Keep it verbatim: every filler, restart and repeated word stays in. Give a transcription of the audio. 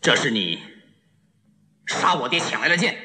这是你杀我爹抢来的剑。